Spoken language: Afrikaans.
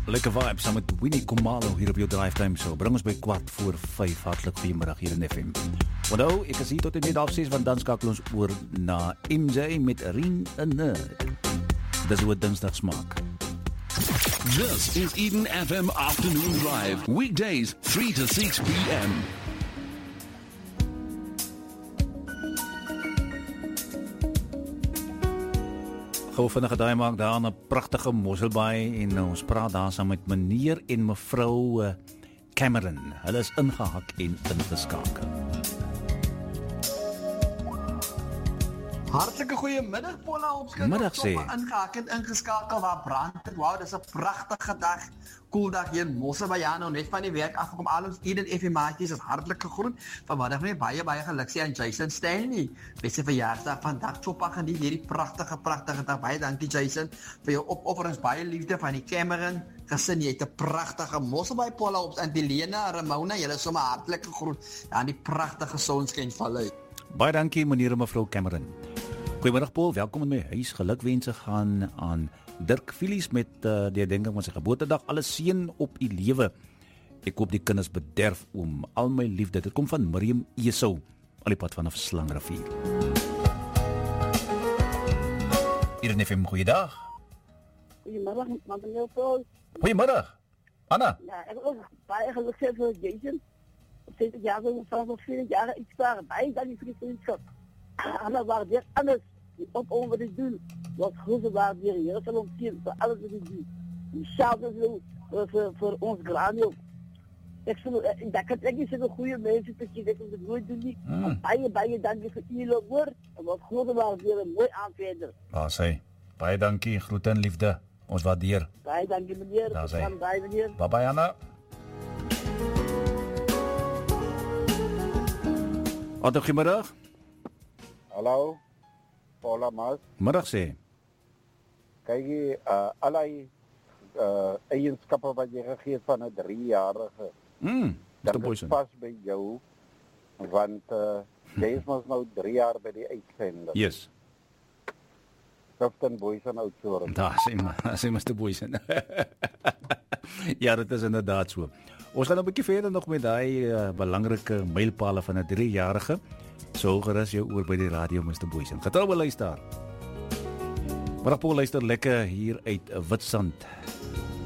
Lekker vibe saam met Winnie Khumalo hier op jou Drive Time Show. Bring ons by 4:15. Hartlik goeiemiddag hier in FM. Onthou, ek is hier tot en met 6:30 want dan skakel ons oor na MJ met Ring a Nerd. Dis hoe Dinsdag smaak. This is Eden FM Afternoon Drive. Weekdays 3 to 6 p.m. Gou vinnige daai maak daar 'n pragtige Mosselbaai en ons praat daar saam met meneer en mevrou Cameron. Hulle is ingehak en ingeskakel. Hartlike goeiemiddag Paula opskryf. Middag sê. Ingehak en ingeskakel waar brand het. Wow, dis 'n pragtige dag. Cool dag hier in Mosselbaai nou net van die werk afgekom. Al ons Eden FM maatjies is hartlik gegroet. Vanmiddag net baie geluk sê aan Jason Stanley. Beste verjaarsdag vandag Choppa geniet hierdie pragtige dag. Baie dankie Jason vir jou opofferings, baie liefde van die Cameron gesin. Jy het 'n pragtige Mosselbaai Paula op Antilena, Ramona, julle is sommer hartlik gegroet. Ja, die pragtige sonskyn val uit. Baie dankie meneer en mevrou Cameron. Goeiemiddag Paul, welkom in my huis. Gelukwense gaan aan Dirk Filies met die herdenking van sy geboortedag. Alle seën op u lewe. Ek hoop die kinders bederf om al my liefde. Dit kom van Miriam Esau, al die pad vanaf Slangrivier. Eden FM, goeiedag. Goedemiddag, meneer Paul. Goeiemiddag. Anna. Ja, ek wil baie geluk sê vir Jason. Op 70 jaar van mevrouw van 40 jaar iets sparen. Baie dankie vir die vriendschap. Anna waardeer alles. Die opover wat ik doe, wat grote waarderen. Hier is al omkeren voor alles wat ik doe. Die shout-out voor ons radio. Dat kan ik niet zeggen, goede mensen, dat je het nooit doen niet. Baie dankie voor jullie woord. En wat grote waarderen, mooi aanverder. Sê, baie dankie, groete en liefde. Ons waardeer. Baie dankie meneer. Baie meneer. Bye Anna. Goedemiddag. Hallo, Paula Mas. Middag sê. Kyk jy, allerlei eienskappe wat jy gegee het van 'n 3-jarige. Dat is pas by jou, want jy is mos nou 3 jaar by die uitsender. Yes. Captain Boysen Oudtshoorn. Daar sê Mr. Boysen. Ja, dit is inderdaad so. Ons gaan 'n bietjie verder nog met daai belangrike mylpale van 'n 3-jarige. So gerus jou oor by die radio, Mr. Boysen. Getroue luister. Maar Paul luister lekker hier uit Witstrand.